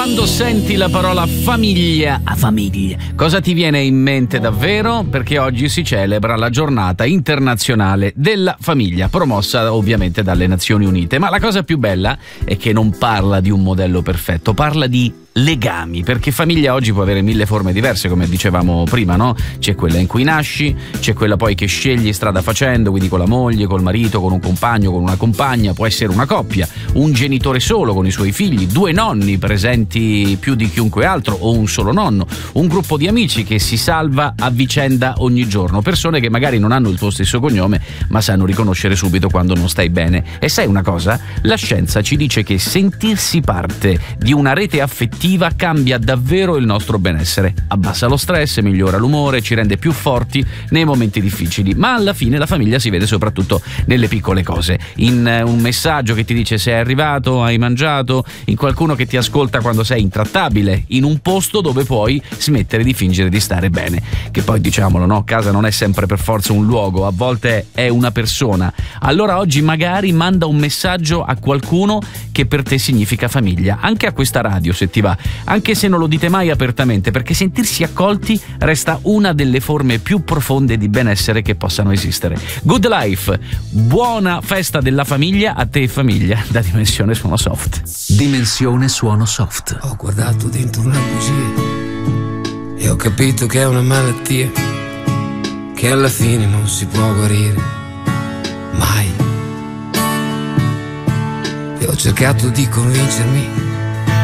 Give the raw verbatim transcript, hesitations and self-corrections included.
Quando senti la parola famiglia, a famiglia, cosa ti viene in mente davvero? Perché oggi si celebra la giornata internazionale della famiglia, promossa ovviamente dalle Nazioni Unite. Ma la cosa più bella è che non parla di un modello perfetto, parla di legami, perché famiglia oggi può avere mille forme diverse, come dicevamo prima, no? C'è quella in cui nasci, c'è quella poi che scegli strada facendo, quindi con la moglie, col marito, con un compagno, con una compagna, può essere una coppia, un genitore solo con i suoi figli, due nonni presenti più di chiunque altro o un solo nonno, un gruppo di amici che si salva a vicenda ogni giorno, persone che magari non hanno il tuo stesso cognome ma sanno riconoscere subito quando non stai bene. E sai una cosa? La scienza ci dice che sentirsi parte di una rete affettiva cambia davvero il nostro benessere, abbassa lo stress, migliora l'umore, ci rende più forti nei momenti difficili. Ma alla fine la famiglia si vede soprattutto nelle piccole cose, in un messaggio che ti dice sei arrivato, hai mangiato, in qualcuno che ti ascolta quando sei intrattabile, in un posto dove puoi smettere di fingere di stare bene, che poi diciamolo, no, casa non è sempre per forza un luogo, a volte è una persona. Allora oggi magari manda un messaggio a qualcuno che per te significa famiglia, anche a questa radio se ti va, anche se non lo dite mai apertamente, perché sentirsi accolti resta una delle forme più profonde di benessere che possano esistere. Good Life, buona festa della famiglia a te e famiglia da Dimensione Suono Soft. Dimensione Suono Soft. Ho guardato dentro una bugia e ho capito che è una malattia che alla fine non si può guarire mai. E ho cercato di convincermi